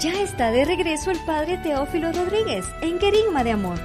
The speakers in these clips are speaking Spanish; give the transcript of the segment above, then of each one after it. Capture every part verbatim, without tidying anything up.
Ya está de regreso el Padre Teófilo Rodríguez en Querigma de Amor.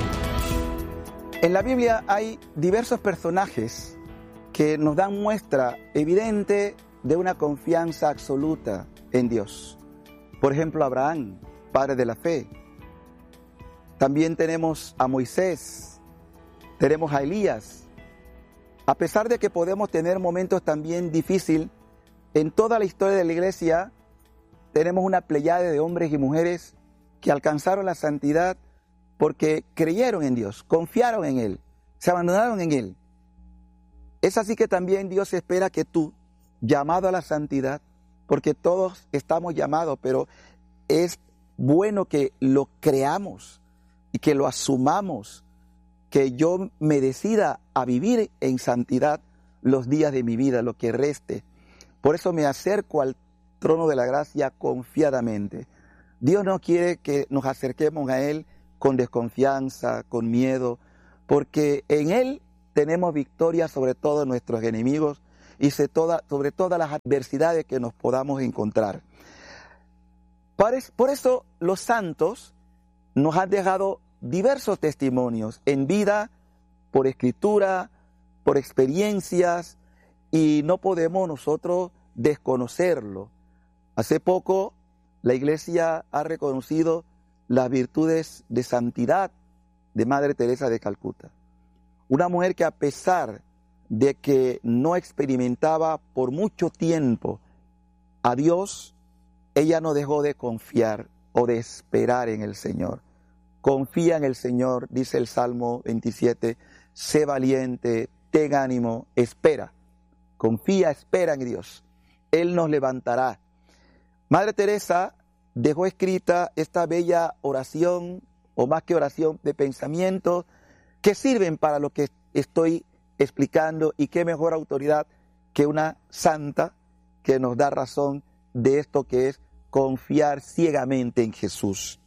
En la Biblia hay diversos personajes que nos dan muestra evidente de una confianza absoluta en Dios. Por ejemplo, Abraham, padre de la fe. También tenemos a Moisés, tenemos a Elías. A pesar de que podemos tener momentos también difíciles, en toda la historia de la iglesia tenemos una pleyade de hombres y mujeres que alcanzaron la santidad porque creyeron en Dios, confiaron en Él, se abandonaron en Él. Es así que también Dios espera que tú, llamado a la santidad, porque todos estamos llamados, pero es bueno que lo creamos y que lo asumamos, que yo me decida a vivir en santidad los días de mi vida, lo que reste. Por eso me acerco al trono de la gracia confiadamente. Dios no quiere que nos acerquemos a Él con desconfianza, con miedo, porque en Él tenemos victoria sobre todos nuestros enemigos y sobre todas las adversidades que nos podamos encontrar. Por eso los santos nos han dejado diversos testimonios en vida, por escritura, por experiencias, y no podemos nosotros desconocerlo. Hace poco la Iglesia ha reconocido las virtudes de santidad de Madre Teresa de Calcuta. Una mujer que, a pesar de que no experimentaba por mucho tiempo a Dios, ella no dejó de confiar o de esperar en el Señor. Confía en el Señor, dice el Salmo veintisiete, sé valiente, ten ánimo, espera. Confía, espera en Dios. Él nos levantará. Madre Teresa dejó escrita esta bella oración, o más que oración, de pensamientos que sirven para lo que estoy explicando, y qué mejor autoridad que una santa que nos da razón de esto que es confiar ciegamente en Jesús.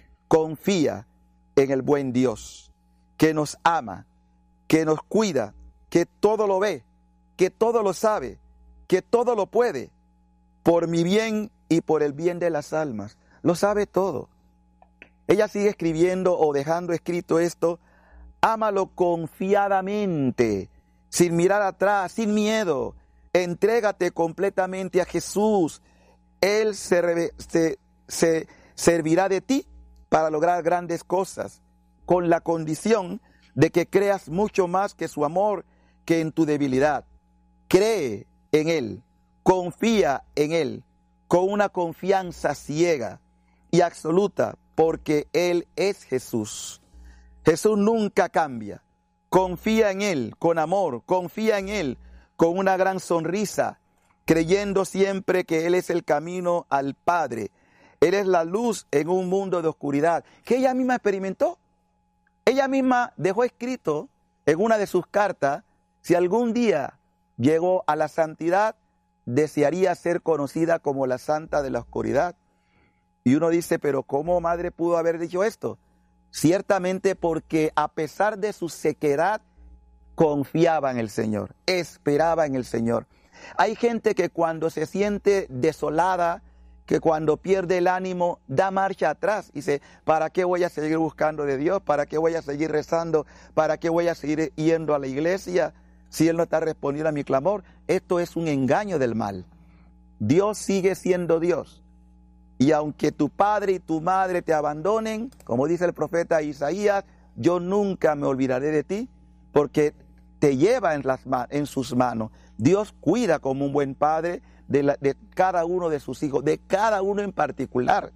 Confía en el buen Dios, que nos ama, que nos cuida, que todo lo ve, que todo lo sabe, que todo lo puede, por mi bien y por el bien de las almas. Lo sabe todo. Ella sigue escribiendo o dejando escrito esto: ámalo confiadamente, sin mirar atrás, sin miedo. Entrégate completamente a Jesús. Él se, se, se servirá de ti para lograr grandes cosas, con la condición de que creas mucho más que su amor, que en tu debilidad. Cree en Él, confía en Él, con una confianza ciega y absoluta, porque Él es Jesús. Jesús nunca cambia. Confía en Él con amor, confía en Él con una gran sonrisa, creyendo siempre que Él es el camino al Padre. Él es la luz en un mundo de oscuridad, que ella misma experimentó. Ella misma dejó escrito en una de sus cartas: si algún día llegó a la santidad, desearía ser conocida como la santa de la oscuridad. Y uno dice, pero ¿cómo madre pudo haber dicho esto? Ciertamente porque, a pesar de su sequedad, confiaba en el Señor, esperaba en el Señor. Hay gente que cuando se siente desolada, que cuando pierde el ánimo, da marcha atrás. Dice, ¿para qué voy a seguir buscando de Dios? ¿Para qué voy a seguir rezando? ¿Para qué voy a seguir yendo a la iglesia si Él no está respondiendo a mi clamor? Esto es un engaño del mal. Dios sigue siendo Dios. Y aunque tu padre y tu madre te abandonen, como dice el profeta Isaías, yo nunca me olvidaré de ti, porque te lleva en, las, en sus manos. Dios cuida como un buen padre de, la, de cada uno de sus hijos, de cada uno en particular.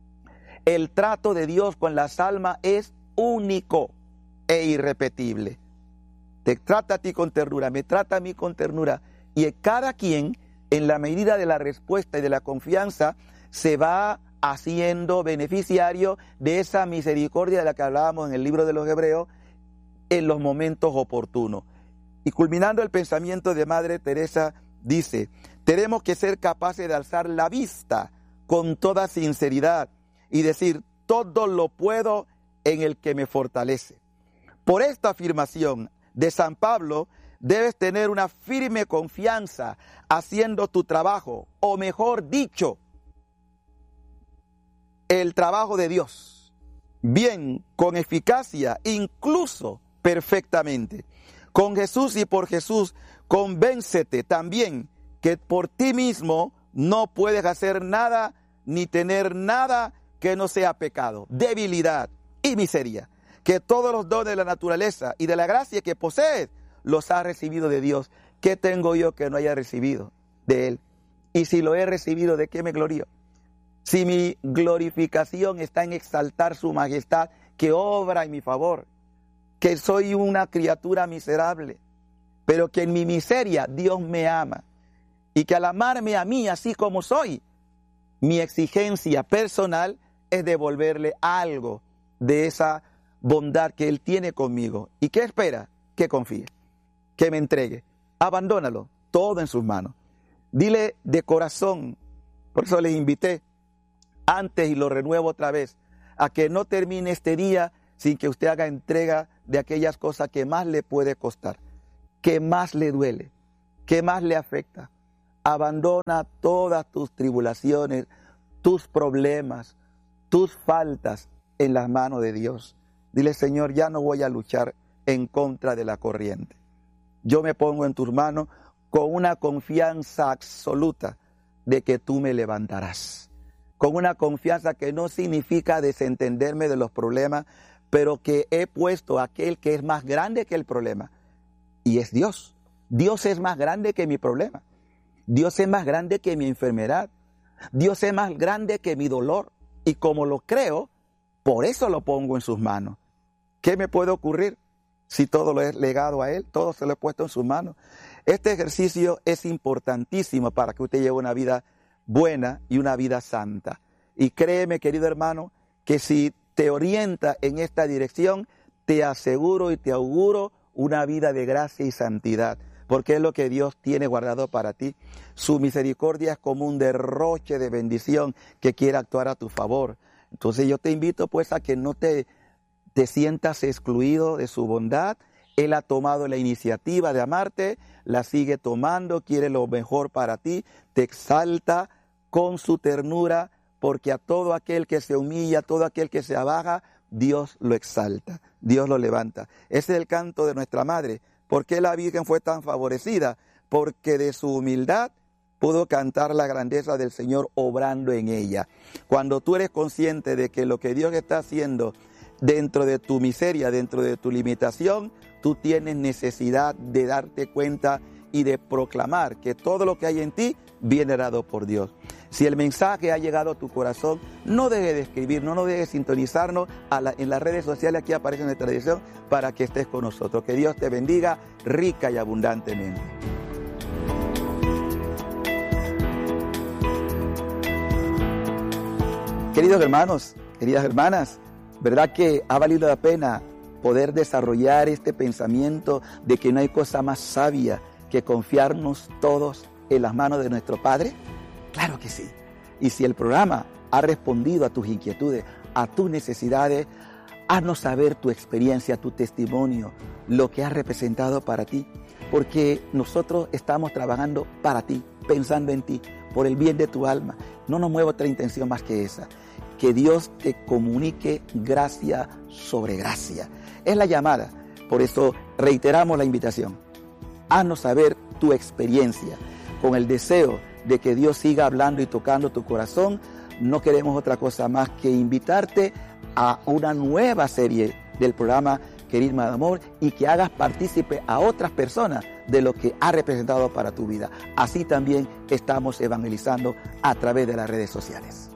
El trato de Dios con las almas es único e irrepetible. Te trata a ti con ternura, me trata a mí con ternura. Y cada quien, en la medida de la respuesta y de la confianza, se va haciendo beneficiario de esa misericordia de la que hablábamos en el libro de los Hebreos en los momentos oportunos. Y culminando el pensamiento de Madre Teresa, dice: tenemos que ser capaces de alzar la vista con toda sinceridad y decir, todo lo puedo en el que me fortalece. Por esta afirmación de San Pablo, debes tener una firme confianza haciendo tu trabajo, o mejor dicho, el trabajo de Dios, bien, con eficacia, incluso perfectamente. Con Jesús y por Jesús, convéncete también que por ti mismo no puedes hacer nada ni tener nada que no sea pecado, debilidad y miseria. Que todos los dones de la naturaleza y de la gracia que posees los has recibido de Dios. ¿Qué tengo yo que no haya recibido de Él? Y si lo he recibido, ¿de qué me glorío? Si mi glorificación está en exaltar su majestad, que obra en mi favor, que soy una criatura miserable, pero que en mi miseria Dios me ama, y que al amarme a mí así como soy, mi exigencia personal es devolverle algo de esa bondad que Él tiene conmigo. ¿Y qué espera? Que confíe, que me entregue. Abandónalo todo en sus manos. Dile de corazón, por eso les invité antes y lo renuevo otra vez, a que no termine este día sin que usted haga entrega de aquellas cosas que más le puede costar, que más le duele, que más le afecta. Abandona todas tus tribulaciones, tus problemas, tus faltas en las manos de Dios. Dile, Señor, ya no voy a luchar en contra de la corriente. Yo me pongo en tus manos con una confianza absoluta de que tú me levantarás. Con una confianza que no significa desentenderme de los problemas, pero que he puesto a aquel que es más grande que el problema. Y es Dios. Dios es más grande que mi problema. Dios es más grande que mi enfermedad. Dios es más grande que mi dolor. Y como lo creo, por eso lo pongo en sus manos. ¿Qué me puede ocurrir si todo lo he legado a Él? Todo se lo he puesto en sus manos. Este ejercicio es importantísimo para que usted lleve una vida buena y una vida santa. Y créeme, querido hermano, que si te orienta en esta dirección, te aseguro y te auguro una vida de gracia y santidad, porque es lo que Dios tiene guardado para ti. Su misericordia es como un derroche de bendición que quiere actuar a tu favor. Entonces yo te invito pues a que no te, te sientas excluido de su bondad. Él ha tomado la iniciativa de amarte, la sigue tomando, quiere lo mejor para ti, te exalta con su ternura, porque a todo aquel que se humilla, a todo aquel que se abaja, Dios lo exalta, Dios lo levanta. Ese es el canto de nuestra madre. ¿Por qué la Virgen fue tan favorecida? Porque de su humildad pudo cantar la grandeza del Señor obrando en ella. Cuando tú eres consciente de que lo que Dios está haciendo dentro de tu miseria, dentro de tu limitación, tú tienes necesidad de darte cuenta y de proclamar que todo lo que hay en ti viene dado por Dios. Si el mensaje ha llegado a tu corazón, no dejes de escribir, no, no dejes de sintonizarnos a la, en las redes sociales. Aquí aparece en nuestra dirección para que estés con nosotros. Que Dios te bendiga rica y abundantemente. Queridos hermanos, queridas hermanas, ¿verdad que ha valido la pena poder desarrollar este pensamiento de que no hay cosa más sabia que confiarnos todos en las manos de nuestro Padre? Claro que sí. Y si el programa ha respondido a tus inquietudes, a tus necesidades, haznos saber tu experiencia, tu testimonio, lo que ha representado para ti, porque nosotros estamos trabajando para ti, pensando en ti, por el bien de tu alma. No nos mueve otra intención más que esa, que Dios te comunique gracia sobre gracia. Es la llamada, por eso reiteramos la invitación. Haznos saber tu experiencia, con el deseo de que Dios siga hablando y tocando tu corazón. No queremos otra cosa más que invitarte a una nueva serie del programa Querigma de Amor y que hagas partícipe a otras personas de lo que ha representado para tu vida. Así también estamos evangelizando a través de las redes sociales.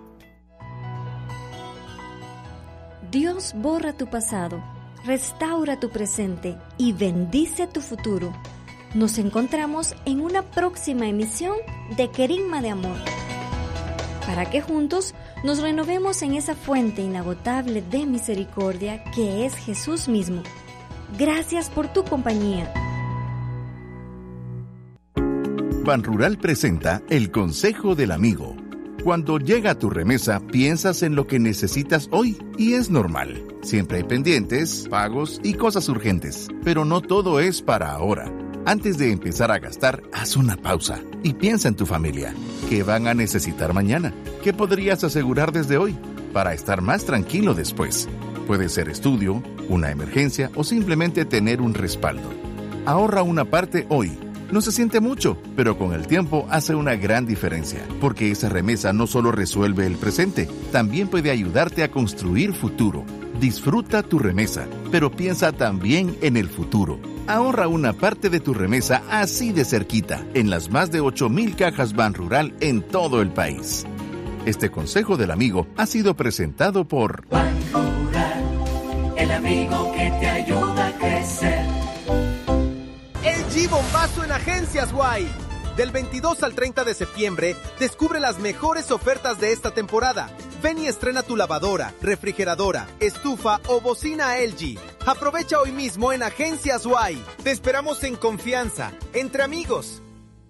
Dios borra tu pasado, restaura tu presente y bendice tu futuro. Nos encontramos en una próxima emisión de Querigma de Amor, para que juntos nos renovemos en esa fuente inagotable de misericordia que es Jesús mismo. Gracias por tu compañía. Banrural presenta El Consejo del Amigo. Cuando llega tu remesa, piensas en lo que necesitas hoy y es normal. Siempre hay pendientes, pagos y cosas urgentes, pero no todo es para ahora. Antes de empezar a gastar, haz una pausa y piensa en tu familia. ¿Qué van a necesitar mañana? ¿Qué podrías asegurar desde hoy? para estar más tranquilo después. Puede ser estudio, una emergencia o simplemente tener un respaldo. Ahorra una parte hoy. No se siente mucho, pero con el tiempo hace una gran diferencia, porque esa remesa no solo resuelve el presente, también puede ayudarte a construir futuro. Disfruta tu remesa, pero piensa también en el futuro. Ahorra una parte de tu remesa así de cerquita, en las más de ocho mil cajas Banrural en todo el país. Este consejo del amigo ha sido presentado por Banrural, el amigo que te ayuda a crecer. L G Bombazo en Agencias Y. Del veintidós al treinta de septiembre, descubre las mejores ofertas de esta temporada. Ven y estrena tu lavadora, refrigeradora, estufa o bocina L G. Aprovecha hoy mismo en Agencias Y. Te esperamos en confianza, entre amigos.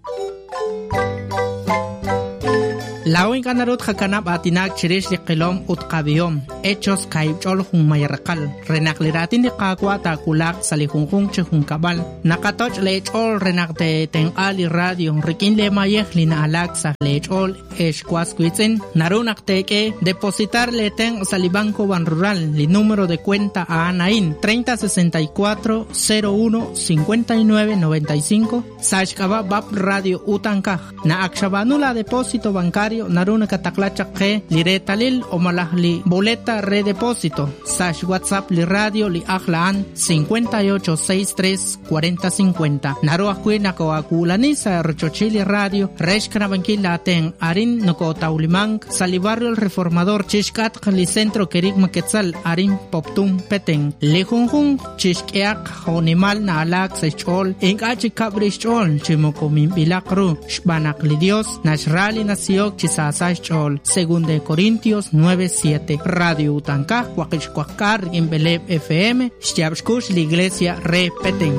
Lawin kanarut hakanap atinak chirish di qilom utqabiyom hechos kaibchol hung mayarqal renakliratin di qaqwa takulak salihungkung chehung kabal nakatoch lechol renakte tenqali radio rikin le mayeh lina alaksa lechol eshkwaskuitzen narunakteke depositar le ten salibanco Banrural li número de cuenta a Anaín treinta sesenta y cuatro cero uno cincuenta y nueve noventa y cinco sashkaba bab radio utankaj na akshabanula depósito bancario naruna kataklachak ke liretalil o malahli boleta redepósito sash WhatsApp li radio li aklaan cincuenta y ocho sesenta y tres cuarenta cincuenta naru akwi nakawakulani sa rochochili radio reshkana bankila ten arin noko taulimang sali barrio el reformador chishkat li centro kerik maketzal arin poptum peteng lejunjun chishkeak honimal na alak sechol inkachi kabrishol chimokomim bilakru shbanak li dios nashrali nasiok chisasay chol según de Corintios nueve siete Radio Utankaj Huaquixcuacar en Beleb F M Xyabshkush la iglesia repeten.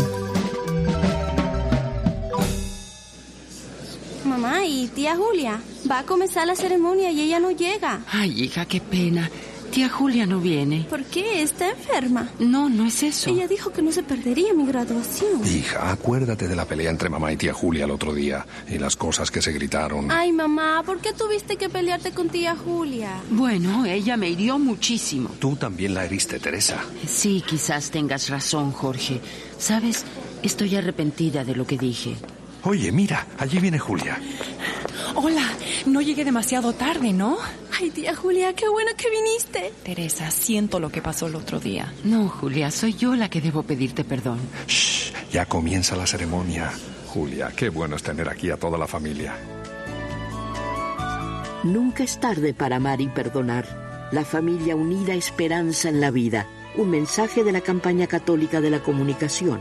Mamá, ¿y tía Julia? Va a comenzar la ceremonia y ella no llega. Ay, hija, qué pena. Tía Julia no viene. ¿Por qué? ¿Está enferma? No, no es eso. Ella dijo que no se perdería mi graduación. Hija, acuérdate de la pelea entre mamá y tía Julia el otro día y las cosas que se gritaron. Ay, mamá, ¿por qué tuviste que pelearte con tía Julia? Bueno, ella me hirió muchísimo. Tú también la heriste, Teresa. Sí, quizás tengas razón, Jorge. ¿Sabes? Estoy arrepentida de lo que dije. Oye, mira, allí viene Julia. Hola, no llegué demasiado tarde, ¿no? Ay, tía Julia, qué bueno que viniste. Teresa, siento lo que pasó el otro día. No, Julia, soy yo la que debo pedirte perdón. Shh, ya comienza la ceremonia. Julia, qué bueno es tener aquí a toda la familia. Nunca es tarde para amar y perdonar. La familia unida, esperanza en la vida. Un mensaje de la campaña católica de la comunicación.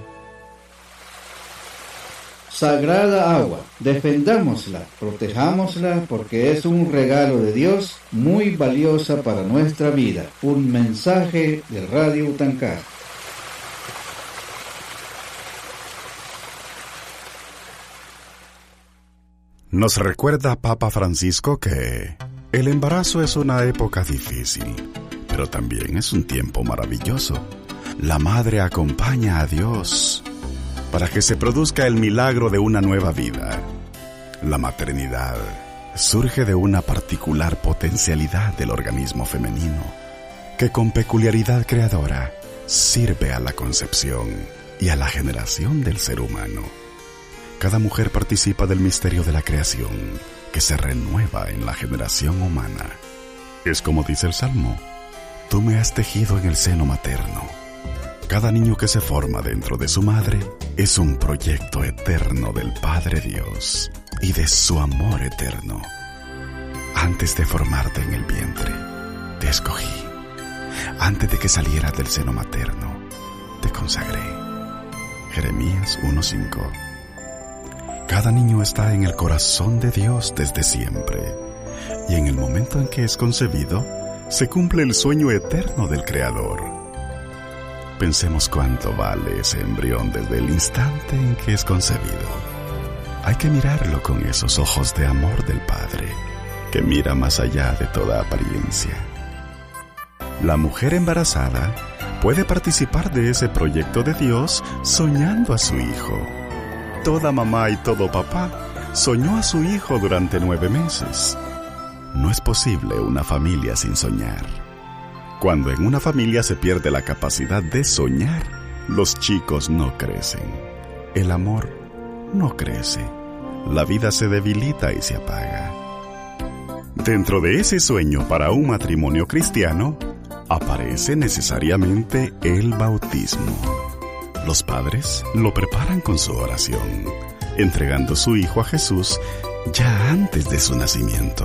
Sagrada agua, defendámosla, protejámosla porque es un regalo de Dios muy valiosa para nuestra vida. Un mensaje de Radio Utankaj. Nos recuerda Papa Francisco que el embarazo es una época difícil, pero también es un tiempo maravilloso. La madre acompaña a Dios para que se produzca el milagro de una nueva vida. La maternidad surge de una particular potencialidad del organismo femenino, que con peculiaridad creadora sirve a la concepción y a la generación del ser humano. Cada mujer participa del misterio de la creación, que se renueva en la generación humana. Es como dice el Salmo: tú me has tejido en el seno materno. Cada niño que se forma dentro de su madre es un proyecto eterno del Padre Dios y de su amor eterno. Antes de formarte en el vientre, te escogí. Antes de que salieras del seno materno, te consagré. Jeremías uno cinco. Cada niño está en el corazón de Dios desde siempre, y en el momento en que es concebido, se cumple el sueño eterno del Creador. Pensemos cuánto vale ese embrión desde el instante en que es concebido. Hay que mirarlo con esos ojos de amor del Padre, que mira más allá de toda apariencia. La mujer embarazada puede participar de ese proyecto de Dios soñando a su hijo. Toda mamá y todo papá soñó a su hijo durante nueve meses. No es posible una familia sin soñar. Cuando en una familia se pierde la capacidad de soñar, los chicos no crecen. El amor no crece. La vida se debilita y se apaga. Dentro de ese sueño para un matrimonio cristiano, aparece necesariamente el bautismo. Los padres lo preparan con su oración, entregando su hijo a Jesús ya antes de su nacimiento.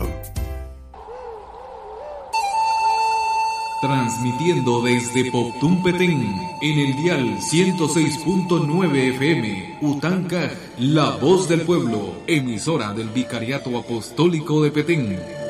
Transmitiendo desde Poptún Petén, en el dial ciento seis punto nueve F M, Utancaj, La Voz del Pueblo, emisora del Vicariato Apostólico de Petén.